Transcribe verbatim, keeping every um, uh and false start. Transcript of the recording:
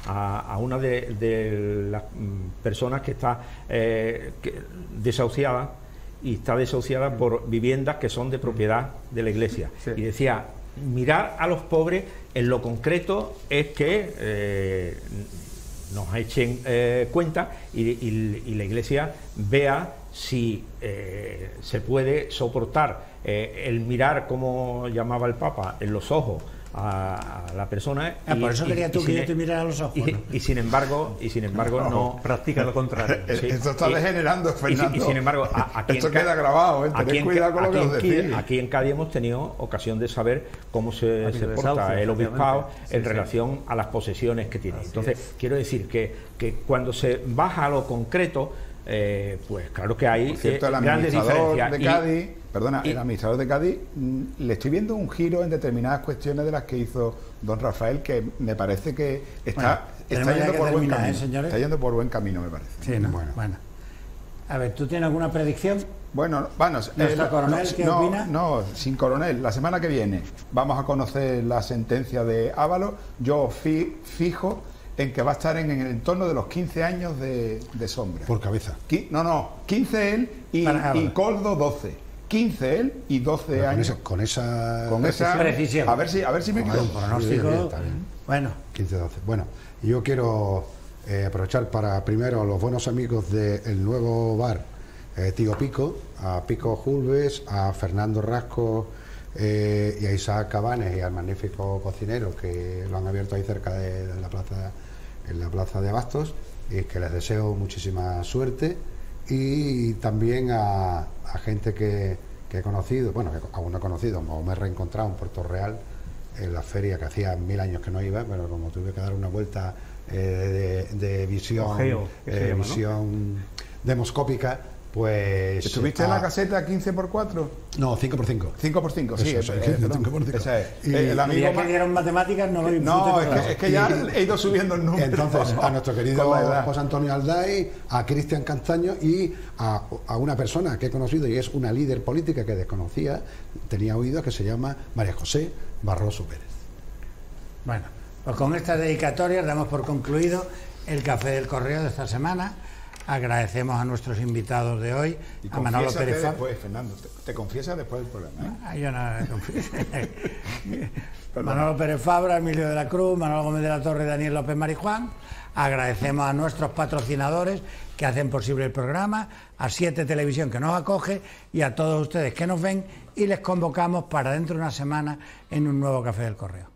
a, a una de, de las personas que está eh, que, desahuciada, y está desahuciada por viviendas que son de propiedad de la Iglesia. Sí. Y decía, mirar a los pobres en lo concreto es que eh, nos echen eh, cuenta y, y, y la Iglesia vea si eh, se puede soportar eh, el mirar, como llamaba el Papa, en los ojos a, a la persona. Ah, y, por eso y, quería tú y que sin, yo te mirara a los ojos. Y, ¿no? y sin embargo, y sin embargo no, no practica lo contrario. Sí. Esto está degenerando, Fernando. Y, y sin embargo, a, aquí esto en, queda grabado, ¿eh? Tened cuidado con lo que os decís. Aquí en Cádiz hemos tenido ocasión de saber cómo se, se porta el obispado sí, en sí. relación a las posesiones que tiene. Así Entonces, es. quiero decir que, que cuando se baja a lo concreto, eh, pues claro que hay Por cierto, eh, el grandes administrador diferencias. de Cádiz, Y, perdona, y, el administrador de Cádiz, le estoy viendo un giro en determinadas cuestiones de las que hizo don Rafael, que me parece que está, bueno, está yendo por buen camino. ¿eh, señores? Está yendo por buen camino, me parece. Sí, ¿no? Bueno. bueno. A ver, ¿tú tienes alguna predicción? Bueno, bueno ¿Nuestra eh, coronel no, qué no, opina? No, sin coronel. La semana que viene vamos a conocer la sentencia de Ábalos. Yo fi, fijo en que va a estar en, en el entorno de los quince años de, de sombra. Por cabeza. Qui, no, no, quince él y, y Coldo doce. quince él y doce con años. Esa, con esa, con esa precisión. A ver si, a ver si me equivoco. Pronóstico. Bien, bueno. quince doce. Bueno, yo quiero eh, aprovechar para primero a los buenos amigos del nuevo bar eh, Tío Pico, a Pico Julves, a Fernando Rasco eh, y a Isaac Cabanes y al magnífico cocinero que lo han abierto ahí cerca de, de la plaza, en la plaza de Abastos, y que les deseo muchísima suerte, y también a, a gente que, que he conocido, bueno, que aún no he conocido, o me he reencontrado en Puerto Real en la feria, que hacía mil años que no iba, pero como tuve que dar una vuelta eh, de, de visión, Ojeo, eh, llama, visión ¿no? demoscópica, pues... ¿Estuviste a, en la caseta quince por cuatro? No, cinco por cinco. cinco por cinco, sí. Eso, eh, es, eh, cinco por cinco. Esa es. Y, el amigo ya que dieron matemáticas, no lo No, es que, es que ya y, he ido subiendo el número. Entonces, a nuestro querido José Antonio Alday, a Cristian Castaño y a, a una persona que he conocido y es una líder política que desconocía, tenía oído, que se llama María José Barroso Pérez. Bueno, pues con estas dedicatorias damos por concluido el Café del Correo de esta semana. Agradecemos a nuestros invitados de hoy, y a Manolo Pérez Fabra. Después, Fernando, te, te confiesas después del programa, ¿eh? Ah, yo no Manolo Pérez Fabra, Emilio de la Cruz, Manolo Gómez de la Torre, Daniel López Marijuán. Agradecemos a nuestros patrocinadores que hacen posible el programa, a Siete Televisión que nos acoge y a todos ustedes que nos ven, y les convocamos para dentro de una semana en un nuevo Café del Correo.